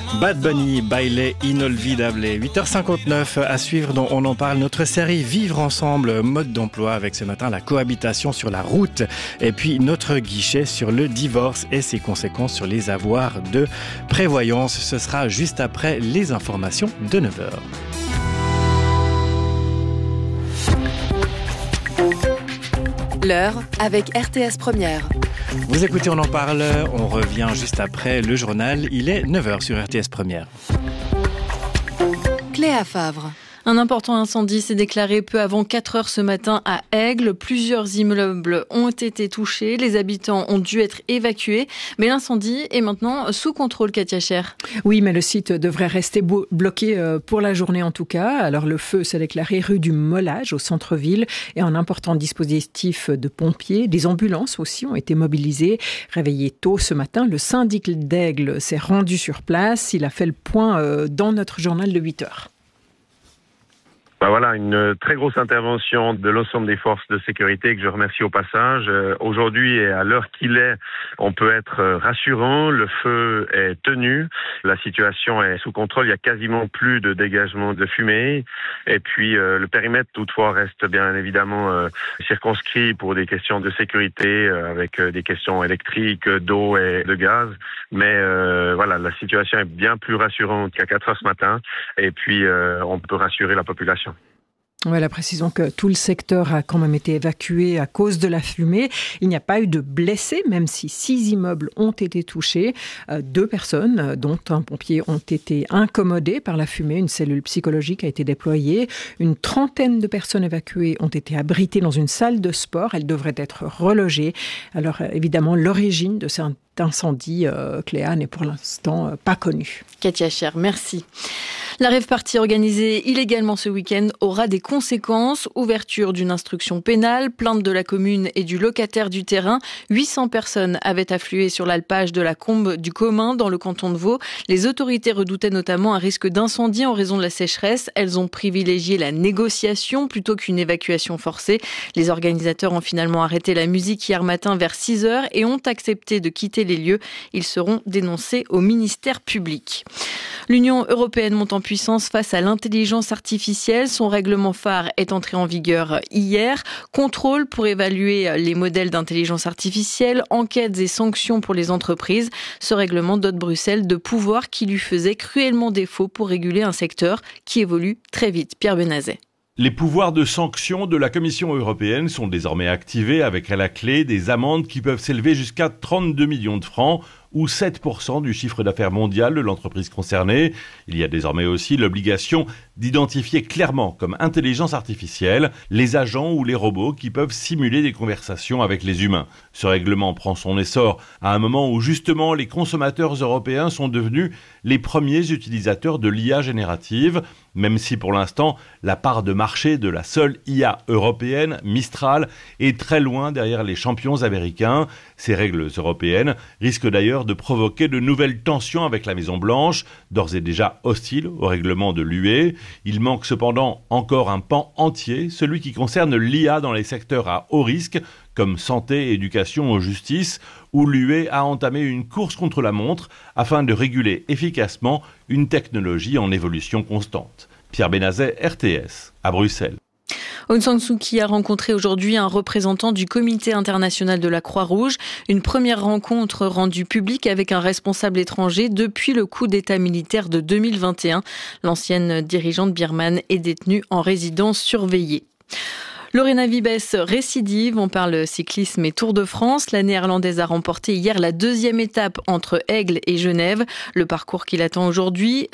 Bad Bunny, baile inolvidable. 8h59 à suivre dont on en parle. Notre série Vivre ensemble, mode d'emploi avec ce matin la cohabitation sur la route. Et puis notre guichet sur le divorce et ses conséquences sur les avoirs de prévoyance. Ce sera juste après les informations de 9h. L'heure avec RTS Première. Vous écoutez, on en parle, on revient juste après le journal. Il est 9h sur RTS Première. Cléa Favre. Un important incendie s'est déclaré peu avant 4 heures ce matin à Aigle. Plusieurs immeubles ont été touchés. Les habitants ont dû être évacués. Mais l'incendie est maintenant sous contrôle, Katia Cher. Oui, mais le site devrait rester bloqué pour la journée en tout cas. Alors le feu s'est déclaré rue du Mollage au centre-ville et un important dispositif de pompiers. Des ambulances aussi ont été mobilisées. Réveillé tôt ce matin, le syndic d'Aigle s'est rendu sur place. Il a fait le point dans notre journal de 8 heures. Voilà, une très grosse intervention de l'ensemble des forces de sécurité que je remercie au passage. Aujourd'hui et à l'heure qu'il est, on peut être rassurant. Le feu est tenu, la situation est sous contrôle. Il y a quasiment plus de dégagement de fumée. Et puis le périmètre toutefois reste bien évidemment circonscrit pour des questions de sécurité, avec des questions électriques, d'eau et de gaz. Mais voilà, la situation est bien plus rassurante qu'à 4 heures ce matin. Et puis on peut rassurer la population. Voilà, précisons que tout le secteur a quand même été évacué à cause de la fumée. Il n'y a pas eu de blessés, même si 6 immeubles ont été touchés. 2 personnes, dont un pompier, ont été incommodées par la fumée. Une cellule psychologique a été déployée. Une trentaine de personnes évacuées ont été abritées dans une salle de sport. Elles devraient être relogées. Alors évidemment, l'origine de cet incendie, Cléa, n'est pour l'instant pas connue. Katia Cher, merci. La rave-party organisée illégalement ce week-end aura des conséquences. Ouverture d'une instruction pénale, plainte de la commune et du locataire du terrain. 800 personnes avaient afflué sur l'alpage de la Combe du Commun dans le canton de Vaud. Les autorités redoutaient notamment un risque d'incendie en raison de la sécheresse. Elles ont privilégié la négociation plutôt qu'une évacuation forcée. Les organisateurs ont finalement arrêté la musique hier matin vers 6h et ont accepté de quitter les lieux. Ils seront dénoncés au ministère public. L'Union européenne monte en puissance face à l'intelligence artificielle. Son règlement phare est entré en vigueur hier. Contrôle pour évaluer les modèles d'intelligence artificielle, enquêtes et sanctions pour les entreprises. Ce règlement dote Bruxelles de pouvoirs qui lui faisaient cruellement défaut pour réguler un secteur qui évolue très vite. Pierre Benazet. Les pouvoirs de sanction de la Commission européenne sont désormais activés avec à la clé des amendes qui peuvent s'élever jusqu'à 32 millions de francs ou 7% du chiffre d'affaires mondial de l'entreprise concernée. Il y a désormais aussi l'obligation d'identifier clairement comme intelligence artificielle les agents ou les robots qui peuvent simuler des conversations avec les humains. Ce règlement prend son essor à un moment où justement les consommateurs européens sont devenus les premiers utilisateurs de l'IA générative, même si pour l'instant la part de marché de la seule IA européenne, Mistral, est très loin derrière les champions américains. Ces règles européennes risquent d'ailleurs de provoquer de nouvelles tensions avec la Maison-Blanche, d'ores et déjà hostile au règlement de l'UE. Il manque cependant encore un pan entier, celui qui concerne l'IA dans les secteurs à haut risque, comme santé, éducation ou justice, où l'UE a entamé une course contre la montre afin de réguler efficacement une technologie en évolution constante. Pierre Benazet, RTS, à Bruxelles. Aung San Suu Kyi a rencontré aujourd'hui un représentant du Comité international de la Croix-Rouge. Une première rencontre rendue publique avec un responsable étranger depuis le coup d'État militaire de 2021. L'ancienne dirigeante birmane est détenue en résidence surveillée. Lorena Wiebes récidive, on parle cyclisme et Tour de France. La Néerlandaise a remporté hier la 2e étape entre Aigle et Genève. Le parcours qui l'attend aujourd'hui,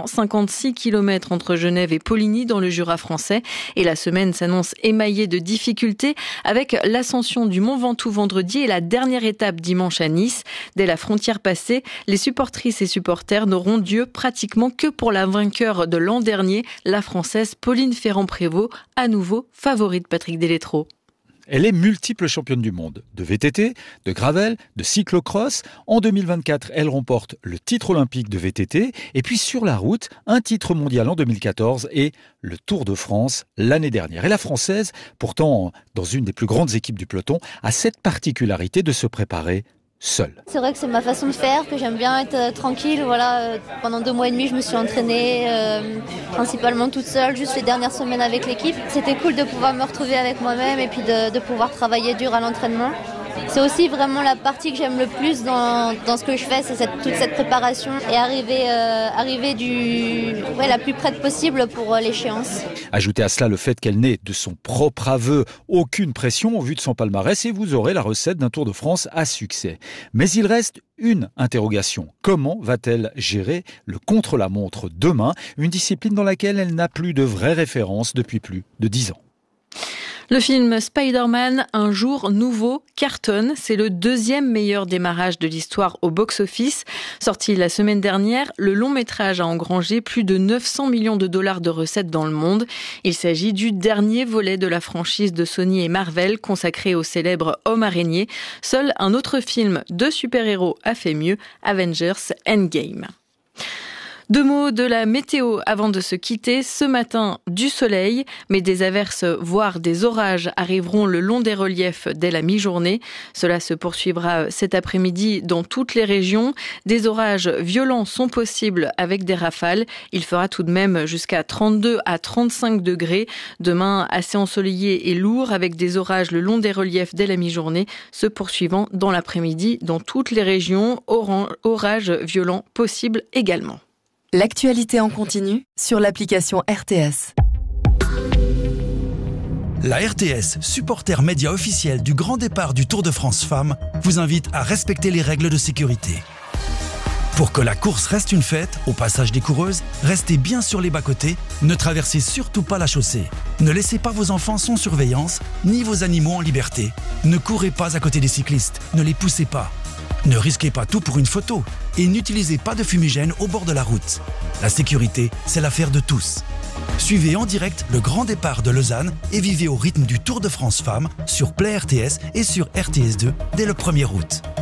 156 km entre Genève et Poligny dans le Jura français. Et la semaine s'annonce émaillée de difficultés avec l'ascension du Mont Ventoux vendredi et la dernière étape dimanche à Nice. Dès la frontière passée, les supportrices et supporters n'auront Dieu pratiquement que pour la vainqueur de l'an dernier, la Française Pauline Ferrand-Prévot, à nouveau favorite Patrick Delétro. Elle est multiple championne du monde de VTT, de gravel, de cyclocross. En 2024, elle remporte le titre olympique de VTT et puis sur la route, un titre mondial en 2014 et le Tour de France l'année dernière. Et la Française, pourtant dans une des plus grandes équipes du peloton, a cette particularité de se préparer seule. C'est vrai que c'est ma façon de faire, que j'aime bien être tranquille. Voilà, pendant 2 mois et demi, je me suis entraînée principalement toute seule, juste les dernières semaines avec l'équipe. C'était cool de pouvoir me retrouver avec moi-même et puis de pouvoir travailler dur à l'entraînement. C'est aussi vraiment la partie que j'aime le plus dans ce que je fais, c'est toute cette préparation et arriver la plus près possible pour l'échéance. Ajoutez à cela le fait qu'elle n'est de son propre aveu aucune pression au vu de son palmarès et vous aurez la recette d'un Tour de France à succès. Mais il reste une interrogation. Comment va-t-elle gérer le contre-la-montre demain, une discipline dans laquelle elle n'a plus de vraie référence depuis plus de 10 ans? Le film Spider-Man, Un jour nouveau, cartonne. C'est le 2e meilleur démarrage de l'histoire au box-office. Sorti la semaine dernière, le long métrage a engrangé plus de 900 millions de dollars de recettes dans le monde. Il s'agit du dernier volet de la franchise de Sony et Marvel consacré au célèbre Homme Araignée. Seul un autre film de super-héros a fait mieux, Avengers Endgame. 2 mots de la météo avant de se quitter. Ce matin, du soleil, mais des averses, voire des orages arriveront le long des reliefs dès la mi-journée. Cela se poursuivra cet après-midi dans toutes les régions. Des orages violents sont possibles avec des rafales. Il fera tout de même jusqu'à 32 à 35 degrés. Demain, assez ensoleillé et lourd avec des orages le long des reliefs dès la mi-journée, se poursuivant dans l'après-midi dans toutes les régions. Orages violents possibles également. L'actualité en continu sur l'application RTS. La RTS, supporter média officiel du grand départ du Tour de France Femmes, vous invite à respecter les règles de sécurité. Pour que la course reste une fête, au passage des coureuses, restez bien sur les bas-côtés, ne traversez surtout pas la chaussée. Ne laissez pas vos enfants sans surveillance, ni vos animaux en liberté. Ne courez pas à côté des cyclistes, ne les poussez pas. Ne risquez pas tout pour une photo et n'utilisez pas de fumigène au bord de la route. La sécurité, c'est l'affaire de tous. Suivez en direct le grand départ de Lausanne et vivez au rythme du Tour de France Femmes sur Play RTS et sur RTS2 dès le 1er août.